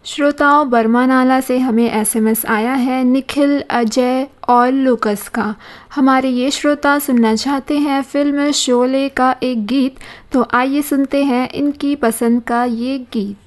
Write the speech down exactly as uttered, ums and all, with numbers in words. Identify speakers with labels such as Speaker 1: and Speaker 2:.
Speaker 1: श्रोताओं, बरमानाला से हमें एसएमएस आया है निखिल, अजय और लुकस का। हमारे ये श्रोता सुनना चाहते हैं फिल्म शोले का एक गीत, तो आइए सुनते हैं इनकी पसंद का ये गीत।